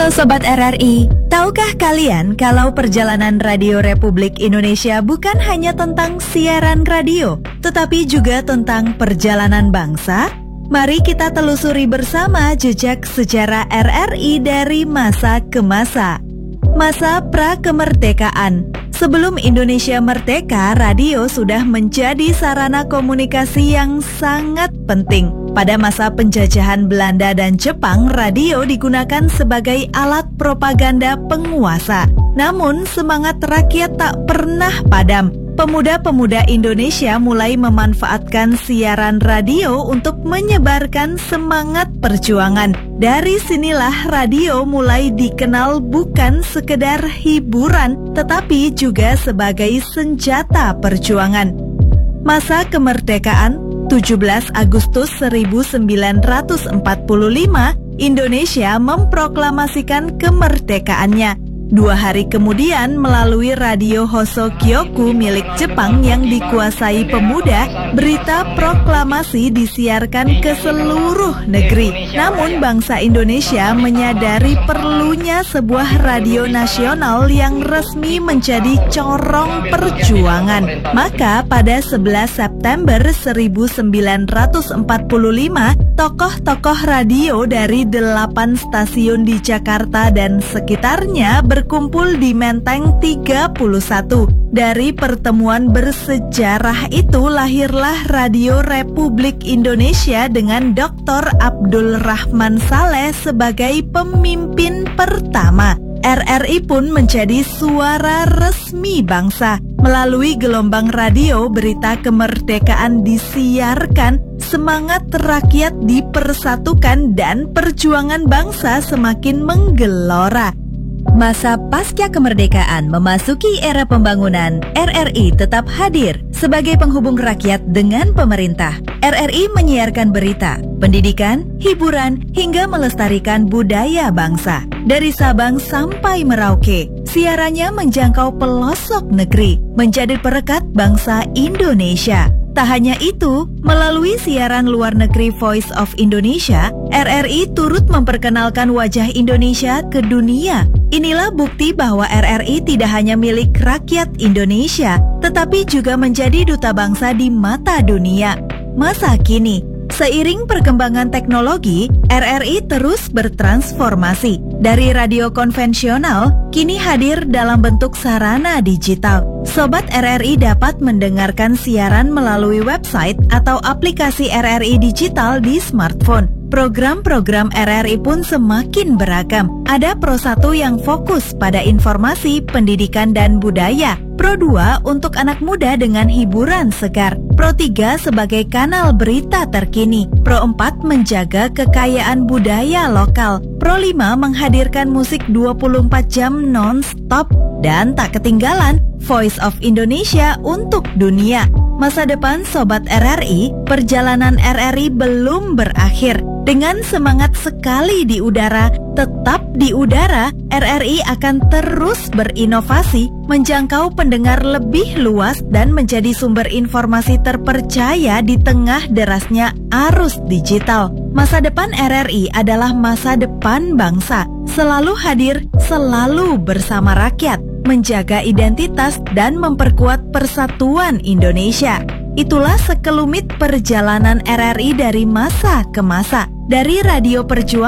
Halo Sobat RRI, tahukah kalian kalau perjalanan Radio Republik Indonesia bukan hanya tentang siaran radio, tetapi juga tentang perjalanan bangsa? Mari kita telusuri bersama jejak sejarah RRI dari masa ke masa. Masa pra-kemerdekaan. Sebelum Indonesia merdeka, radio sudah menjadi sarana komunikasi yang sangat penting. Pada masa penjajahan Belanda dan Jepang, radio digunakan sebagai alat propaganda penguasa. Namun, semangat rakyat tak pernah padam. Pemuda-pemuda Indonesia mulai memanfaatkan siaran radio untuk menyebarkan semangat perjuangan. Dari sinilah radio mulai dikenal bukan sekedar hiburan, tetapi juga sebagai senjata perjuangan. Masa kemerdekaan 17 Agustus 1945, Indonesia memproklamasikan kemerdekaannya. 2 hari kemudian, melalui radio Hosokyoku milik Jepang yang dikuasai pemuda, berita proklamasi disiarkan ke seluruh negeri. Namun bangsa Indonesia menyadari perlunya sebuah radio nasional yang resmi menjadi corong perjuangan. Maka pada 11 September 1945, tokoh-tokoh radio dari 8 stasiun di Jakarta dan sekitarnya berkumpul di Menteng 31. Dari pertemuan bersejarah itu lahirlah Radio Republik Indonesia dengan Dr. Abdul Rahman Saleh sebagai pemimpin pertama. RRI pun menjadi suara resmi bangsa. Melalui gelombang radio, berita kemerdekaan disiarkan, semangat rakyat dipersatukan, dan perjuangan bangsa semakin menggelora. Masa pasca kemerdekaan memasuki era pembangunan, RRI tetap hadir sebagai penghubung rakyat dengan pemerintah. RRI menyiarkan berita, pendidikan, hiburan, hingga melestarikan budaya bangsa. Dari Sabang sampai Merauke, siarannya menjangkau pelosok negeri, menjadi perekat bangsa Indonesia. Tak hanya itu, melalui siaran luar negeri Voice of Indonesia, RRI turut memperkenalkan wajah Indonesia ke dunia. Inilah bukti bahwa RRI tidak hanya milik rakyat Indonesia, tetapi juga menjadi duta bangsa di mata dunia. Masa kini, seiring perkembangan teknologi, RRI terus bertransformasi. Dari radio konvensional, kini hadir dalam bentuk sarana digital. Sobat RRI dapat mendengarkan siaran melalui website atau aplikasi RRI digital di smartphone. Program-program RRI pun semakin beragam. Ada Pro 1 yang fokus pada informasi, pendidikan, dan budaya. Pro 2 untuk anak muda dengan hiburan segar. Pro 3 sebagai kanal berita terkini. Pro 4 menjaga kekayaan budaya lokal. Pro 5 menghadirkan musik 24 jam non-stop. Dan tak ketinggalan, Voice of Indonesia untuk dunia. Masa depan Sobat RRI, perjalanan RRI belum berakhir. Dengan semangat sekali di udara, tetap di udara, RRI akan terus berinovasi, menjangkau pendengar lebih luas dan menjadi sumber informasi terpercaya di tengah derasnya arus digital. Masa depan RRI adalah masa depan bangsa, selalu hadir, selalu bersama rakyat, menjaga identitas dan memperkuat persatuan Indonesia. Itulah sekelumit perjalanan RRI dari masa ke masa, dari Radio Perjuangan